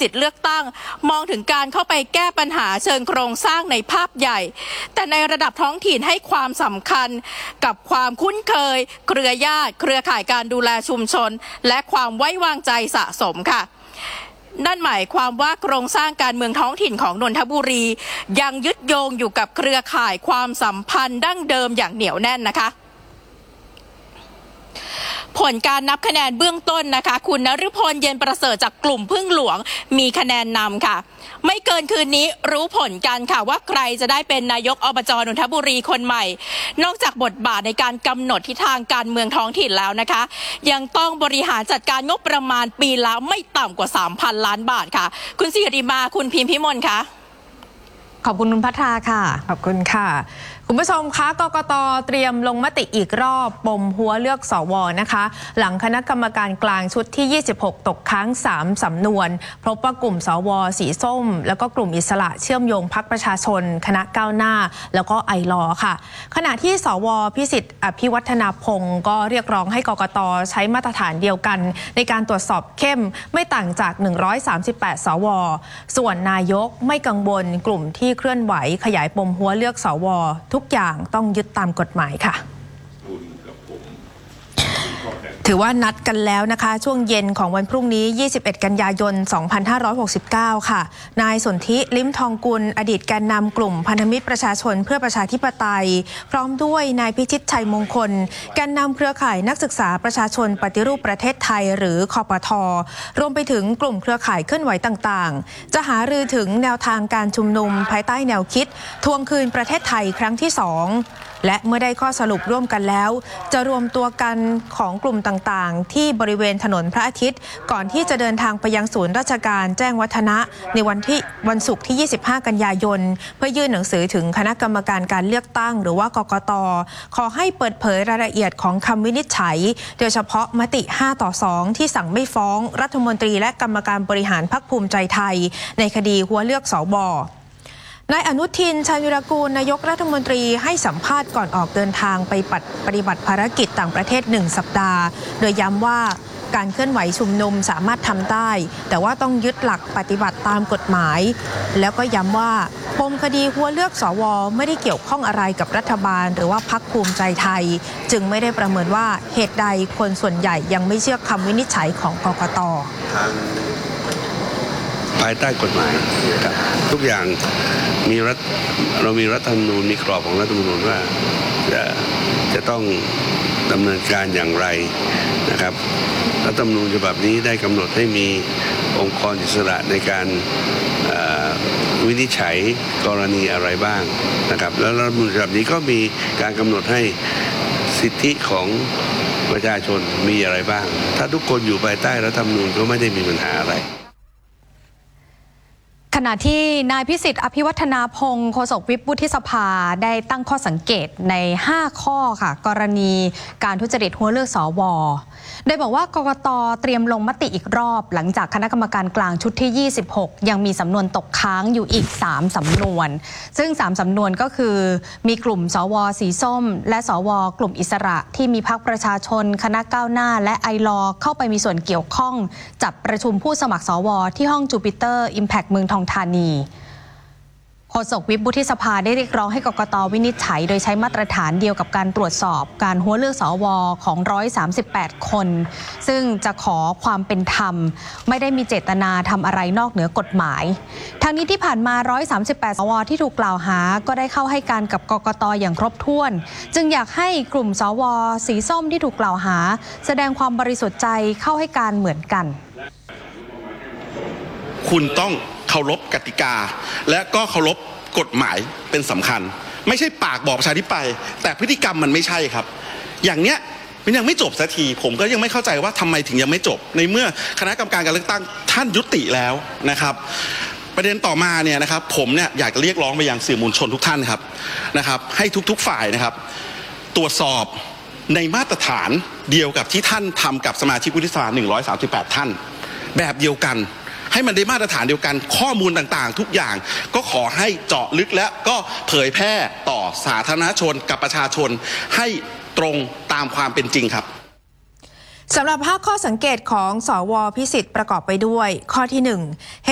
สิทธิ์เลือกตั้งมองถึงการเข้าไปแก้ปัญหาเชิงโครงสร้างในภาพใหญ่แต่ในระดับท้องถิ่นให้ความสำคัญกับความคุ้นเคยเครือญาติเครือข่ายการดูแลชุมชนและความไว้วางใจสะสมค่ะนั่นหมายความว่าโครงสร้างการเมืองท้องถิ่นของนนทบุรียังยึดโยงอยู่กับเครือข่ายความสัมพันธ์ดั้งเดิมอย่างเหนียวแน่นนะคะผลการนับคะแนนเบื้องต้นนะคะคุณนฤพลเย็นประเสริฐจากกลุ่มพึ่งหลวงมีคะแนนนำค่ะไม่เกินคืนนี้รู้ผลกันค่ะว่าใครจะได้เป็นนายกอบจ.นนทบุรีคนใหม่นอกจากบทบาทในการกำหนดทิศทางการเมืองท้องถิ่นแล้วนะคะยังต้องบริหารจัดการงบประมาณปีละไม่ต่ำกว่า 3,000 ล้านบาทค่ะคุณสิริมาคุณพิมพิมลค่ะขอบคุณคุณพัทราค่ะขอบคุณค่ะคุณผู้ชมคะกกต.เตรียมลงมติอีกรอบปมหัวเลือกสวนะคะหลังคณะกรรมการกลางชุดที่26ตกค้าง3สำนวนพบว่ากลุ่มสวสีส้มแล้วก็กลุ่มอิสระเชื่อมโยงพรรคประชาชนคณะก้าวหน้าแล้วก็ไอลอค่ะขณะที่สวพิสิทธิ์อภิวัฒนาพงศ์ก็เรียกร้องให้กกต.ใช้มาตรฐานเดียวกันในการตรวจสอบเข้มไม่ต่างจาก138สวส่วนนายกไม่กังวลกลุ่มที่เคลื่อนไหวขยายปมหัวเลือกสวทุกอย่างต้องยึดตามกฎหมายค่ะถือว่านัดกันแล้วนะคะช่วงเย็นของวันพรุ่งนี้21กันยายน2569ค่ะนายสนธิลิ้มทองกุลอดีตแกนนำกลุ่มพันธมิตรประชาชนเพื่อประชาธิปไตยพร้อมด้วยนายพิชิตชัยมงคลแกนนำเครือข่ายนักศึกษาประชาชนปฏิรูปประเทศไทยหรือคปท.รวมไปถึงกลุ่มเครือข่ายเคลื่อนไหวต่างๆจะหารือถึงแนวทางการชุมนุมภายใต้แนวคิดทวงคืนประเทศไทยครั้งที่2และเมื่อได้ข้อสรุปร่วมกันแล้วจะรวมตัวกันของกลุ่มต่างๆที่บริเวณถนนพระอาทิตย์ก่อนที่จะเดินทางไปยังศูนย์ราชการแจ้งวัฒนะในวันศุกร์ที่25กันยายนเพื่อยื่นหนังสือถึงคณะกรรมการการเลือกตั้งหรือว่ากกต.ขอให้เปิดเผยรายละเอียดของคำวินิจฉัยโดยเฉพาะมติ5-2ที่สั่งไม่ฟ้องรัฐมนตรีและกรรมการบริหารพรรคภูมิใจไทยในคดีหัวเลือกสวนายอนุทินชาญวิรากูลนายกรัฐมนตรีให้สัมภาษณ์ก่อนออกเดินทางไปปฏิบัติภารกิจต่างประเทศ1สัปดาห์โดยย้ำว่าการเคลื่อนไหวชุมนุมสามารถทำได้แต่ว่าต้องยึดหลักปฏิบัติตามกฎหมายแล้วก็ย้ำว่าปมคดีหัวเลือกสวไม่ได้เกี่ยวข้องอะไรกับรัฐบาลหรือว่าพรรคภูมิใจไทยจึงไม่ได้ประเมินว่าเหตุใดคนส่วนใหญ่ยังไม่เชื่อคำวินิจฉัยของกกต. ภายใต้กฎหมายทุกอย่างเรามีรัฐธรรมนูญมีกรอบของรัฐธรรมนูญว่าจะต้องดำเนินการอย่างไรนะครับรัฐธรรมนูญฉบับนี้ได้กำหนดให้มีองค์กรอิสระในการวินิจฉัยกรณีอะไรบ้างนะครับแล้วรัฐธรรมนูญฉบับนี้ก็มีการกำหนดให้สิทธิของประชาชนมีอะไรบ้างถ้าทุกคนอยู่ภายใต้รัฐธรรมนูญก็ไม่ได้มีปัญหาอะไรขณะที่นายพิสิทธิ์อภิวัฒนาพงศ์โฆษกวิปวุฒิสภาได้ตั้งข้อสังเกตใน5ข้อค่ะกรณีการทุจริตหัวเลือกสวโดยบอกว่ากกต.เตรียมลงมติอีกรอบหลังจากคณะกรรมการกลางชุดที่26ยังมีสำนวนตกค้างอยู่อีก3สำนวนซึ่ง3สำนวนก็คือมีกลุ่มสวสีส้มและสวกลุ่มอิสระที่มีพรรคประชาชนคณะก้าวหน้าและไอลอเข้าไปมีส่วนเกี่ยวข้องจัดประชุมผู้สมัครสวที่ห้องจูปิเตอร์อิมแพคเมืองทองธานีโฆษกวิปวุฒิสภาได้เรียกร้องให้กกต.วินิจฉัยโดยใช้มาตรฐานเดียวกับการตรวจสอบการหัวเลือกสวของ138คนซึ่งจะขอความเป็นธรรมไม่ได้มีเจตนาทำอะไรนอกเหนือกฎหมายทางนี้ที่ผ่านมา138สวที่ถูกกล่าวหาก็ได้เข้าให้การกับกกต.อย่างครบถ้วนจึงอยากให้กลุ่มสวสีส้มที่ถูกกล่าวหาแสดงความบริสุทธิ์ใจเข้าให้การเหมือนกันคุณต้องเคารพกติกาและก็เคารพกฎหมายเป็นสำคัญไม่ใช่ปากบอกประชาธิปไตยแต่พฤติกรรมมันไม่ใช่ครับอย่างเนี้ยมันยังไม่จบสักทีผมก็ยังไม่เข้าใจว่าทำไมถึงยังไม่จบในเมื่อคณะกรรมการการเลือกตั้งท่านยุติแล้วนะครับประเด็นต่อมาเนี่ยนะครับผมเนี่ยอยากจะเรียกร้องไปยังสื่อมวลชนทุกท่านนะครับให้ทุกฝ่ายนะครับตรวจสอบในมาตรฐานเดียวกับที่ท่านทำกับสมาชิกวุฒิสภา138ท่านแบบเดียวกันให้มันได้มาตรฐานเดียวกันข้อมูลต่างๆทุกอย่างก็ขอให้เจาะลึกและก็เผยแพร่ต่อสาธารณชนกับประชาชนให้ตรงตามความเป็นจริงครับสำหรับ5ข้อสังเกตของสวพิสิทธิ์ประกอบไปด้วยข้อที่1